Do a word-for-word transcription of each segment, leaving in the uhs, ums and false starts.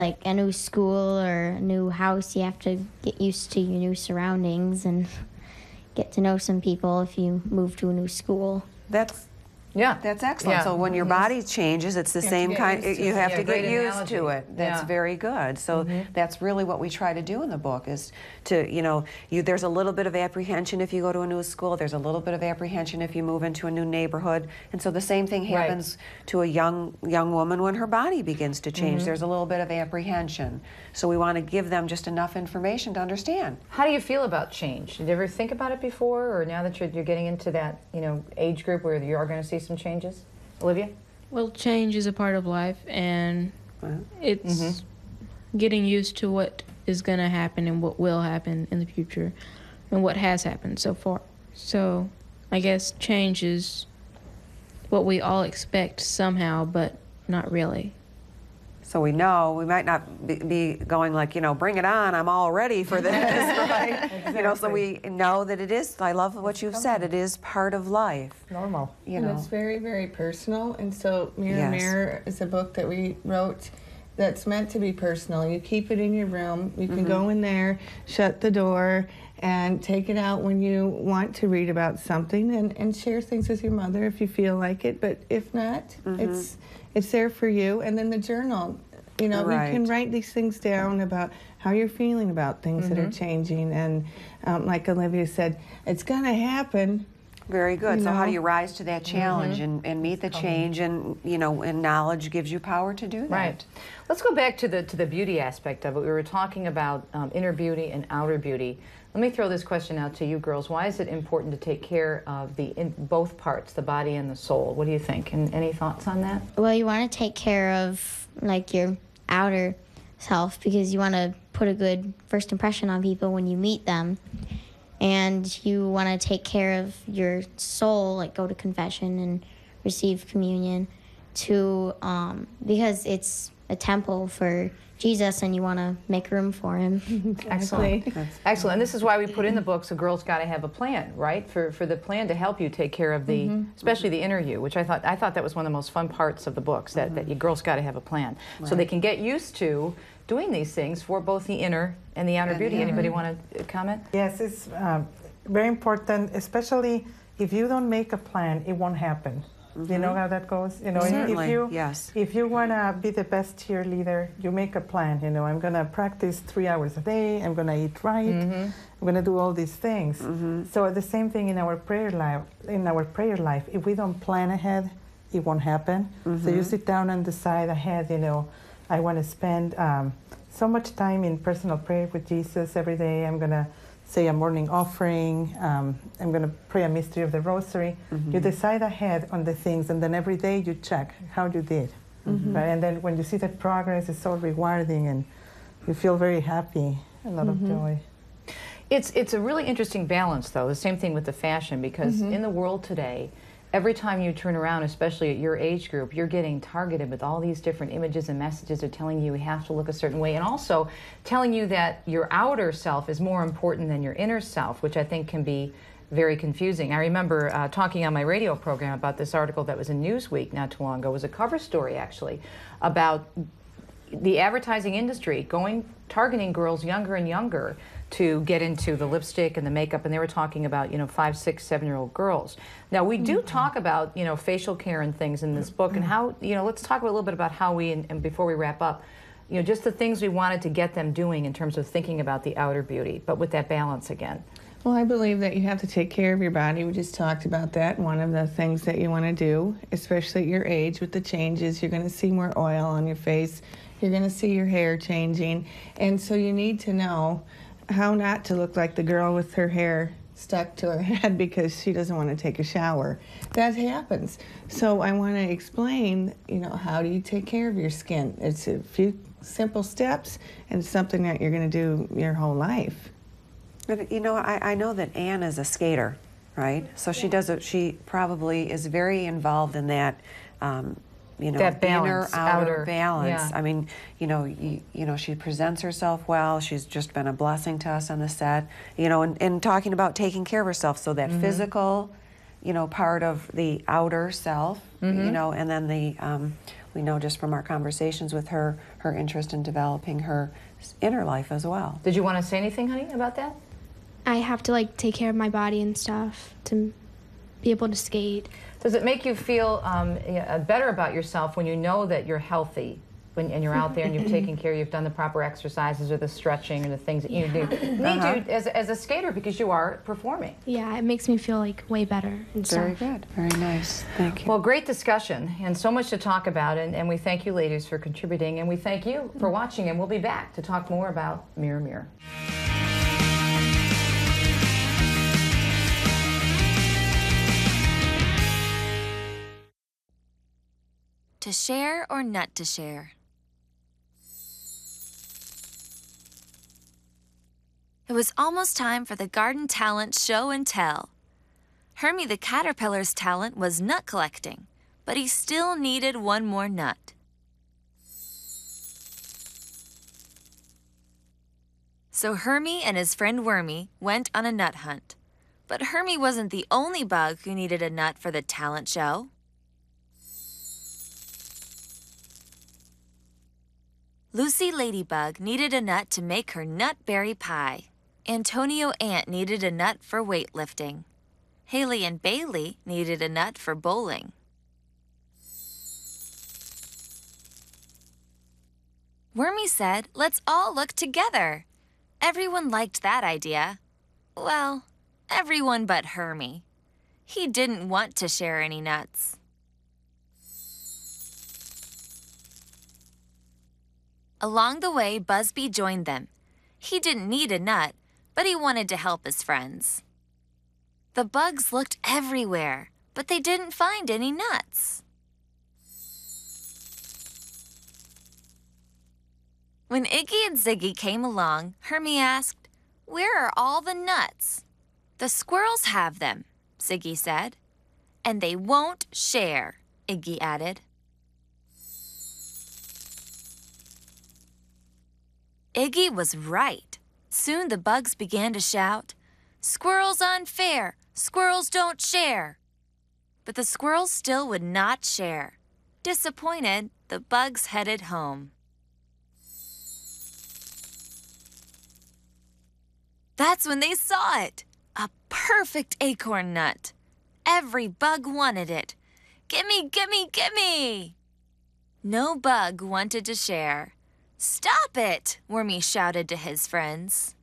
like a new school or a new house, you have to get used to your new surroundings and get to know some people if you move to a new school. That's Yeah. That's excellent. Yeah. So when your body changes, it's the You have same to get kind, used to you it. have Yeah, to great get used analogy. to it. That's Yeah. very good. So that's really what we try to do in the book is to, you know, you, there's a little bit of apprehension if you go to a new school, there's a little bit of apprehension if you move into a new neighborhood. And so the same thing Right. happens to a young young woman when her body begins to change. There's a little bit of apprehension. So we want to give them just enough information to understand. How do you feel about change? Did you ever think about it before, or now that you're, you're getting into that, you know, age group where you are going to see some changes? Olivia? Well, change is a part of life, and it's getting used to what is going to happen and what will happen in the future and what has happened so far. So I guess change is what we all expect somehow, but not really. So we know we might not be, be going like, you know, bring it on, I'm all ready for this, right? You know, so we know that it is, I love what you've said, it is part of life. Normal. You and know. it's very, very personal. And so Mirror Yes. Mirror is a book that we wrote that's meant to be personal. You keep it in your room. You can go in there, shut the door, and take it out when you want to read about something and, and share things with your mother if you feel like it. But if not, it's it's there for you. And then the journal. You know, Right. you can write these things down about how you're feeling about things that are changing. And um, like Olivia said, it's going to happen. Very good. You So how do know? you rise to that challenge and, and meet the change, and you know, and knowledge gives you power to do that. Right. Let's go back to the to the beauty aspect of it. We were talking about um, inner beauty and outer beauty. Let me throw this question out to you girls. Why is it important to take care of the in both parts, the body and the soul? What do you think? And any thoughts on that? Well, you want to take care of like your outer self because you want to put a good first impression on people when you meet them. And you want to take care of your soul, like go to confession and receive communion, to um, because it's a temple for Jesus, and you want to make room for him. Excellent. Excellent. And this is why we put in the book, so girls got to have a plan, right? For for the plan to help you take care of the, especially the inner you, which I thought I thought that was one of the most fun parts of the books, that, that you girls got to have a plan. So they can get used to doing these things for both the inner and the outer beauty. Anybody want to comment? Yes, it's um, very important, especially if you don't make a plan, it won't happen. You know how that goes? You know, Certainly, if you yes. if you want to be the best cheerleader, you make a plan. You know, I'm going to practice three hours a day. I'm going to eat right. I'm going to do all these things. So the same thing in our prayer life. In our prayer life, if we don't plan ahead, it won't happen. So you sit down and decide ahead. You know, I want to spend um, so much time in personal prayer with Jesus every day. I'm going to say a morning offering, um, I'm going to pray a mystery of the rosary. You decide ahead on the things, and then every day you check how you did. Right? And then when you see that progress, it's so rewarding, and you feel very happy, a lot of joy. It's it's a really interesting balance, though. The same thing with the fashion, because in the world today, every time you turn around, especially at your age group, you're getting targeted with all these different images and messages. They're telling you you have to look a certain way, and also telling you that your outer self is more important than your inner self, which I think can be very confusing. I remember uh, talking on my radio program about this article that was in Newsweek not too long ago. It was a cover story, actually, about the advertising industry going targeting girls younger and younger to get into the lipstick and the makeup, and they were talking about, you know, five, six, seven-year-old girls. Now, we do talk about, you know, facial care and things in this book, and how, you know, let's talk a little bit about how we, and, and before we wrap up, you know, just the things we wanted to get them doing in terms of thinking about the outer beauty, but with that balance again. Well, I believe that you have to take care of your body. We just talked about that. One of the things that you want to do, especially at your age with the changes, you're going to see more oil on your face. You're going to see your hair changing. And so you need to know how not to look like the girl with her hair stuck to her head because she doesn't want to take a shower. That happens. So I want to explain, you know, how do you take care of your skin? It's a few simple steps, and it's something that you're going to do your whole life. But you know, I, I know that Anne is a skater, right? So she does it. She probably is very involved in that. Um, you know, That balance, inner, outer, outer, balance. yeah. I mean, you know, you, you know, she presents herself well. She's just been a blessing to us on the set. You know, and, and talking about taking care of herself, so that physical, you know, part of the outer self, you know, and then the um, we know just from our conversations with her, her interest in developing her inner life as well. Did you want to say anything, honey, about that? I have to like take care of my body and stuff to be able to skate. Does it make you feel um, uh, better about yourself when you know that you're healthy, when and you're out there and you've taken care, you've done the proper exercises or the stretching or the things that you do, need Uh-huh. to as, as a skater because you are performing? Yeah, it makes me feel like way better and Very stuff. good. Very nice. Thank you. Well, great discussion and so much to talk about, and, and we thank you ladies for contributing, and we thank you for watching, and we'll be back to talk more about Mirror Mirror. To share or not to share? It was almost time for the garden talent show and tell. Hermie the caterpillar's talent was nut collecting, but he still needed one more nut. So Hermie and his friend Wormy went on a nut hunt. But Hermie wasn't the only bug who needed a nut for the talent show. Lucy Ladybug needed a nut to make her nutberry pie. Antonio Ant needed a nut for weightlifting. Haley and Bailey needed a nut for bowling. Wormy said, "Let's all look together." Everyone liked that idea. Well, everyone but Hermie. He didn't want to share any nuts. Along the way, Busby joined them. He didn't need a nut, but he wanted to help his friends. The bugs looked everywhere, but they didn't find any nuts. When Iggy and Ziggy came along, Hermie asked, "Where are all the nuts?" "The squirrels have them," Ziggy said. "And they won't share," Iggy added. Iggy was right. Soon the bugs began to shout, "Squirrels unfair! Squirrels don't share!" But the squirrels still would not share. Disappointed, the bugs headed home. That's when they saw it! A perfect acorn nut! Every bug wanted it. "Gimme, gimme, gimme!" No bug wanted to share. "Stop it!" Wormy shouted to his friends.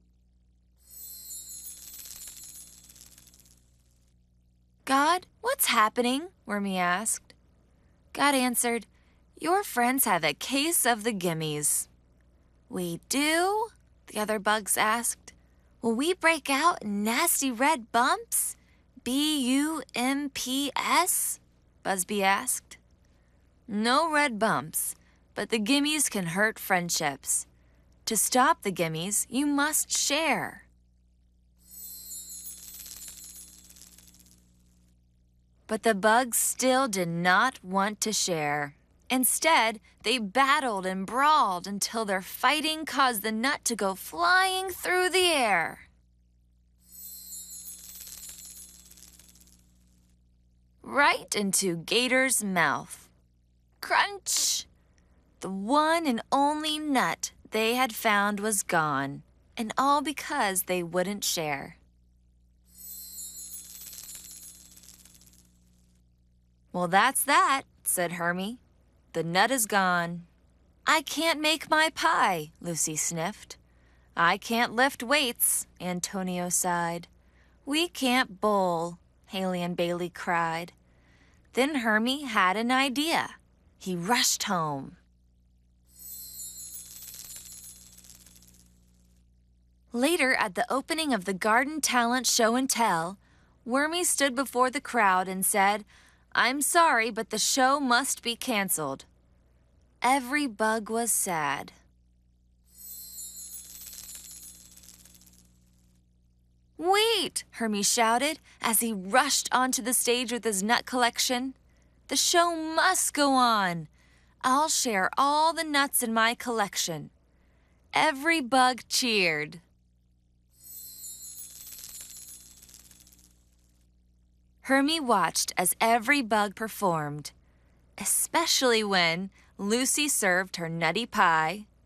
"God, what's happening?" Wormy asked. God answered, "Your friends have a case of the gimmies." "We do?" the other bugs asked. "Will we break out in nasty red bumps? B U M P S? Busby asked. "No red bumps. But the gimmies can hurt friendships. To stop the gimmies, you must share." But the bugs still did not want to share. Instead, they battled and brawled until their fighting caused the nut to go flying through the air. Right into Gator's mouth. Crunch! The one and only nut they had found was gone, and all because they wouldn't share. "Well, that's that," said Hermie. "The nut is gone." "I can't make my pie," Lucy sniffed. "I can't lift weights," Antonio sighed. "We can't bowl," Haley and Bailey cried. Then Hermie had an idea. He rushed home. Later, at the opening of the Garden Talent Show and Tell, Wormy stood before the crowd and said, "I'm sorry, but the show must be canceled." Every bug was sad. "Wait!" Hermie shouted as he rushed onto the stage with his nut collection. "The show must go on. I'll share all the nuts in my collection." Every bug cheered. Hermie watched as every bug performed. especially when Lucy served her nutty pie